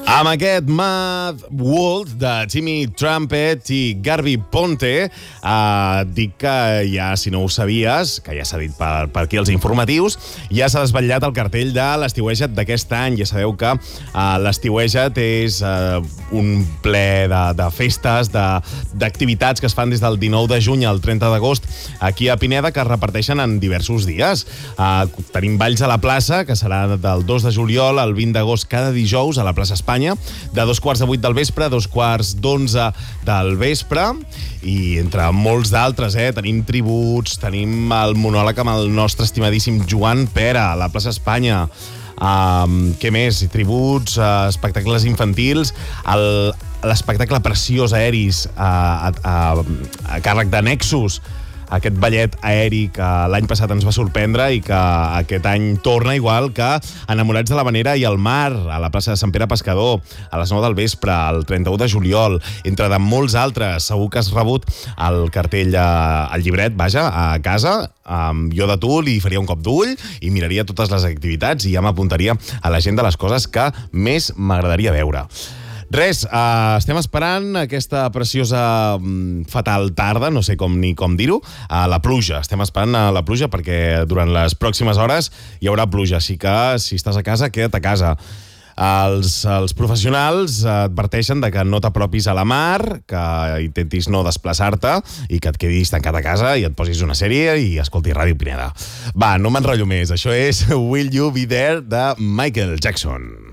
Amb aquest Mad World de Timmy Trumpet i Garby Ponte, dic que ja, si no ho sabies, que ja s'ha dit per aquí els informatius, ja s'ha desvetllat el cartell de l'Estiueja't d'aquest any. Ja sabeu que l'Estiueja't és un ple de festes, d'activitats que es fan des del 19 de juny al 30 d'agost aquí a Pineda, que es reparteixen en diversos dies. Tenim balls a la plaça, que serà del 2 de juliol al 20 d'agost cada dijous a la plaça Espanya, de 7:15 del vespre a 11:45 del vespre, i entre molts d'altres, tenim tributs, tenim el monòleg amb el nostre estimadíssim Joan Pera a la plaça Espanya. Què més? Tributs, espectacles infantils, l'espectacle Preciós Aeris a càrrec de Nexus, aquest ballet aeri que l'any passat ens va sorprendre i que aquest any torna, igual que Enamorats de l'Havanera i el Mar, a la plaça de Sant Pere Pescador, a les 9 del vespre, el 31 de juliol, entre de molts altres. Segur que has rebut el cartell, el llibret, vaja, a casa. Jo de tu li faria un cop d'ull i miraria totes les activitats i ja m'apuntaria a l'agenda les coses que més m'agradaria veure. Res, estem esperant aquesta preciosa fatal tarda, no sé com dir-ho, la pluja. Estem esperant la pluja perquè durant les pròximes hores hi haurà pluja, així que si estàs a casa, queda't a casa. Els professionals adverteixen de que no t'apropis a la mar, que intentis no desplaçar-te i que et quedis tancat a casa i et posis una sèrie i escoltis Ràdio Pineda. Va, no m'enrotllo més. Això és Will You Be There de Michael Jackson.